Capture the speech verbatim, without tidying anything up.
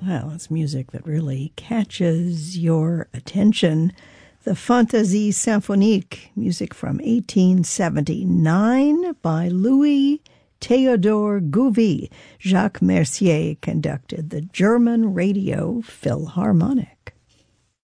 Well, it's music that really catches your attention. The Fantaisie Symphonique, music from eighteen seventy-nine by Louis Theodore Gouvy. Jacques Mercier conducted the German Radio Philharmonic.